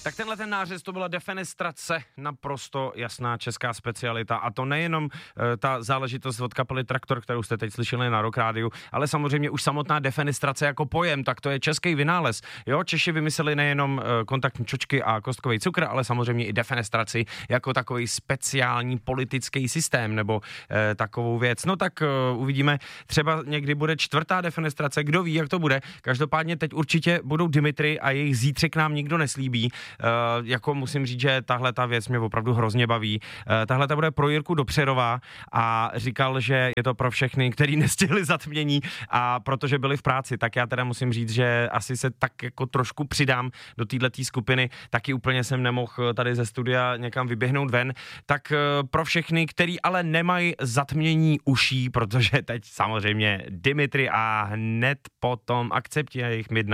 Tak tenhle ten nářez, to byla defenestrace, naprosto jasná česká specialita, a to nejenom ta záležitost od kapely Traktor, kterou jste teď slyšeli na Rock Rádiu, ale samozřejmě už samotná defenestrace jako pojem, tak to je český vynález. Jo, Češi vymysleli nejenom kontaktní čočky a kostkový cukr, ale samozřejmě i defenestraci jako takový speciální politický systém nebo takovou věc. No tak uvidíme, třeba někdy bude 4. defenestrace, kdo ví, jak to bude. Každopádně teď určitě budou Dimitri a jejich zítřek nám nikdo neslíbí. Jako musím říct, že tahle ta věc mě opravdu hrozně baví. Tahle ta bude pro Jirku Dopřerová a říkal, že je to pro všechny, kteří nestihli zatmění a protože byli v práci, tak já teda musím říct, že asi se tak jako trošku přidám do této skupiny, taky úplně jsem nemohl tady ze studia někam vyběhnout ven, tak pro všechny, který ale nemají zatmění uší, protože teď samozřejmě Dimitri a hned potom akceptuje jejich Midnight.